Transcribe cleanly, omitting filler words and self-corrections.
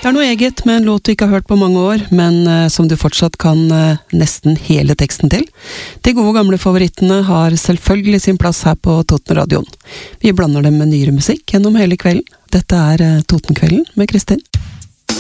Det noe eget med en låt du ikke har hørt på mange år, men som du fortsatt kan nesten hele teksten til. De gode gamle favorittene har selvfølgelig sin plass her på Totenradioen. Vi blander dem med nyere musikk gjennom hele kvelden. Dette Totenkvelden med Kristin.